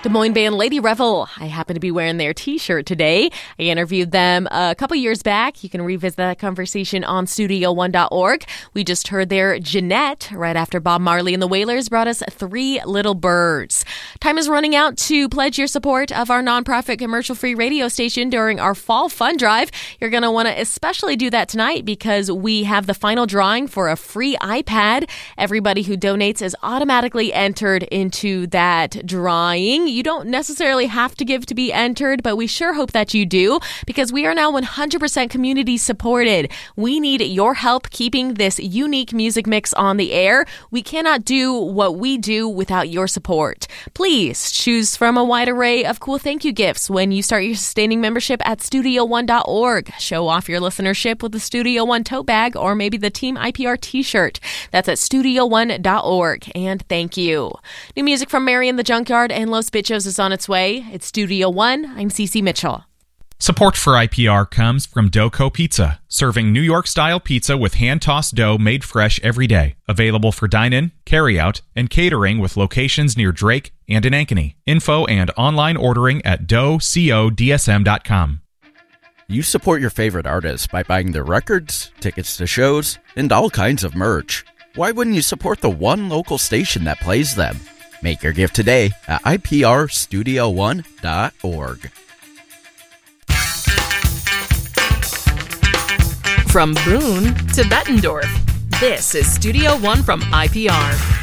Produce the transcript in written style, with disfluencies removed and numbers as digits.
Des Moines band Lady Revel. I happen to be wearing their t-shirt today. I interviewed them a couple years back. You can revisit that conversation on studio1.org. We just heard their Jeanette right after Bob Marley and the Wailers brought us Three Little Birds. Time is running out to pledge your support of our nonprofit commercial-free radio station during our fall fund drive. You're going to want to especially do that tonight because we have the final drawing for a free iPad. Everybody who donates is automatically entered into that drawing. You don't necessarily have to give to be entered, but we sure hope that you do because we are now 100% community supported. We need your help keeping this unique music mix on the air. We cannot do what we do without your support. Please choose from a wide array of cool thank you gifts when you start your sustaining membership at studio1.org. Show off your listenership with the Studio One tote bag or maybe the Team IPR t-shirt. That's at studio1.org. And thank you. New music from Mary and the Junkyard and Los Bichos is on its way. It's Studio One. I'm Cece Mitchell. Support for IPR comes from Doco Pizza, serving New York-style pizza with hand-tossed dough made fresh every day. Available for dine-in, carry-out, and catering with locations near Drake and in Ankeny. Info and online ordering at doughcodsm.com. You support your favorite artists by buying their records, tickets to shows, and all kinds of merch. Why wouldn't you support the one local station that plays them? Make your gift today at iprstudio1.org. From Boone to Bettendorf, this is Studio One from IPR.